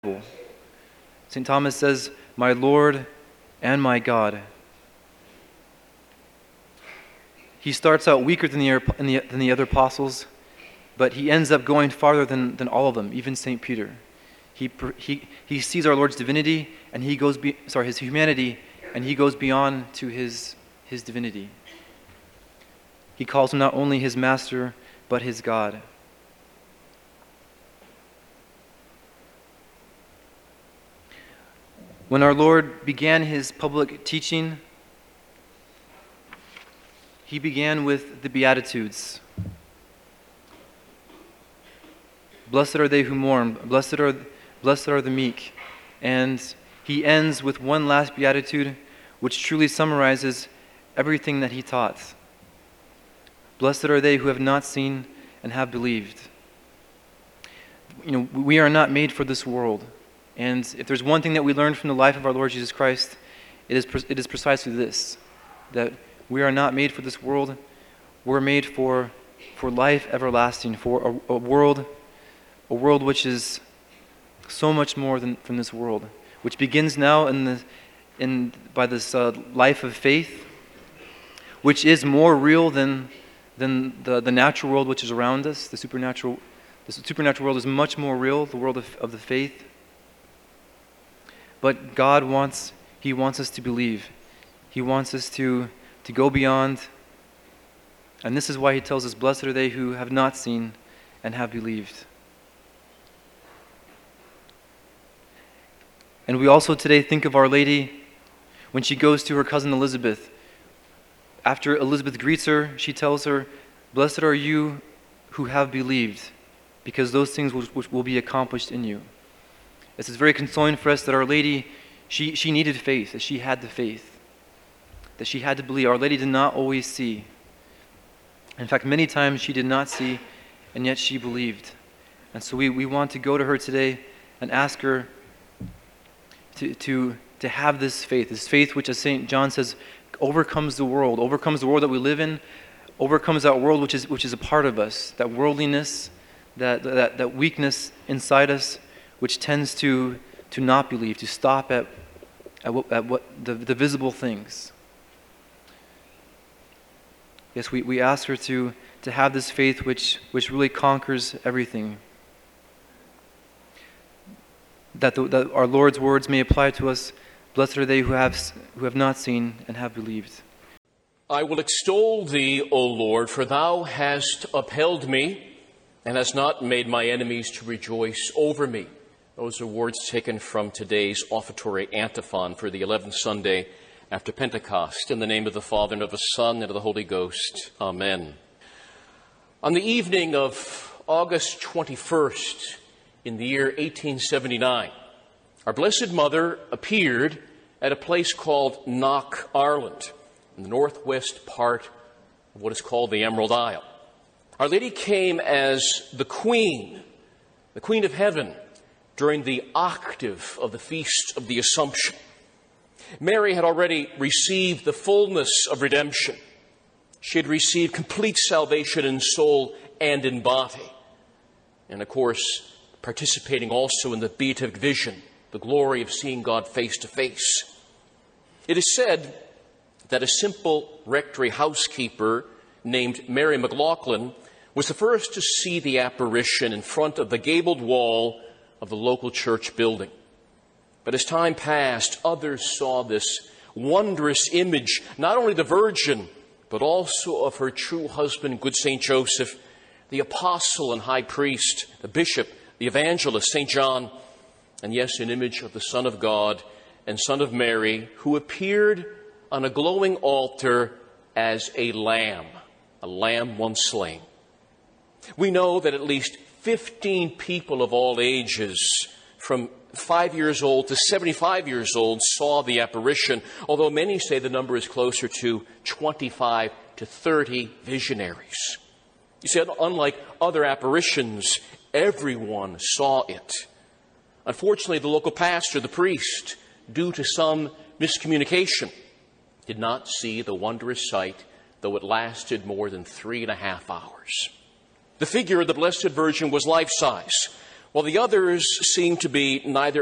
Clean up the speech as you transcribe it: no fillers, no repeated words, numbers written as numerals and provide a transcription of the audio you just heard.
St. Thomas says, "My Lord and my God." He starts out weaker than the other apostles, but he ends up going farther than all of them, even St. Peter. He sees our Lord's divinity, and his humanity, and he goes beyond to his divinity. He calls him not only his master, but his God. When our Lord began his public teaching, he began with the Beatitudes. Blessed are they who mourn, blessed are the meek. And he ends with one last beatitude, which truly summarizes everything that he taught. Blessed are they who have not seen and have believed. We are not made for this world. And if there's one thing that we learned from the life of our Lord Jesus Christ, it is precisely this, that we are not made for this world. We're made for life everlasting, for a world which is so much more from this world, which begins now by this life of faith, which is more real than the natural world which is around us. The supernatural world is much more real, the world of the faith. But God wants us to believe. He wants us to go beyond. And this is why he tells us, blessed are they who have not seen and have believed. And we also today think of Our Lady when she goes to her cousin Elizabeth. After Elizabeth greets her, she tells her, blessed are you who have believed, because those things which will be accomplished in you. This is very consoling for us that Our Lady, she needed faith, that she had the faith, that she had to believe. Our Lady did not always see. In fact, many times she did not see, and yet she believed. And so we want to go to her today and ask her to have this faith which, as St. John says, overcomes the world that we live in, overcomes that world which is a part of us, that worldliness, that weakness inside us, which tends to not believe, to stop at what the visible things. Yes, we ask her to have this faith which really conquers everything. That our Lord's words may apply to us. Blessed are they who have not seen and have believed. I will extol thee, O Lord, for thou hast upheld me and hast not made my enemies to rejoice over me. Those are words taken from today's offertory antiphon for the 11th Sunday after Pentecost. In the name of the Father, and of the Son, and of the Holy Ghost. Amen. On the evening of August 21st, in the year 1879, our Blessed Mother appeared at a place called Knock, Ireland, in the northwest part of what is called the Emerald Isle. Our Lady came as the Queen of Heaven, during the octave of the Feast of the Assumption. Mary had already received the fullness of redemption. She had received complete salvation in soul and in body. And of course, participating also in the beatific vision, the glory of seeing God face to face. It is said that a simple rectory housekeeper named Mary McLaughlin was the first to see the apparition in front of the gabled wall of the local church building. But as time passed, others saw this wondrous image, not only the Virgin, but also of her true husband, good St. Joseph, the apostle and high priest, the bishop, the evangelist, St. John, and yes, an image of the Son of God and Son of Mary, who appeared on a glowing altar as a lamb once slain. We know that at least 15 people of all ages, from 5 years old to 75 years old, saw the apparition, although many say the number is closer to 25 to 30 visionaries. You see, unlike other apparitions, everyone saw it. Unfortunately, the local pastor, the priest, due to some miscommunication, did not see the wondrous sight, though it lasted more than 3.5 hours. The figure of the Blessed Virgin was life-size, while the others seem to be neither